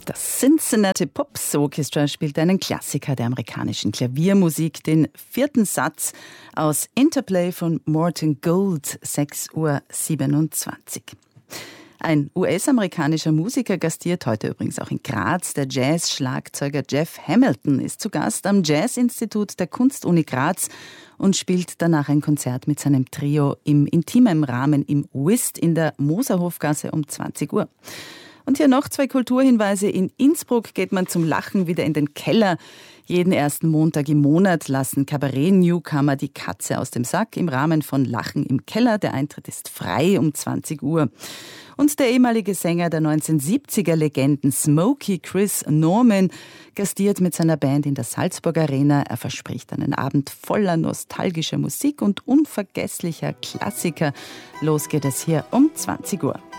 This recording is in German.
Das Cincinnati Pops Orchestra spielt einen Klassiker der amerikanischen Klaviermusik, den 4. Satz aus Interplay von Morton Gould, 6:27 Uhr. Ein US-amerikanischer Musiker gastiert heute übrigens auch in Graz. Der Jazz-Schlagzeuger Jeff Hamilton ist zu Gast am Jazz-Institut der Kunstuni Graz und spielt danach ein Konzert mit seinem Trio im intimen Rahmen im Whist in der Moserhofgasse um 20 Uhr. Und hier noch 2 Kulturhinweise. In Innsbruck geht man zum Lachen wieder in den Keller. Jeden ersten Montag im Monat lassen Kabarett-Newcomer die Katze aus dem Sack im Rahmen von Lachen im Keller. Der Eintritt ist frei um 20 Uhr. Und der ehemalige Sänger der 1970er-Legenden Smokey Chris Norman gastiert mit seiner Band in der Salzburg Arena. Er verspricht einen Abend voller nostalgischer Musik und unvergesslicher Klassiker. Los geht es hier um 20 Uhr.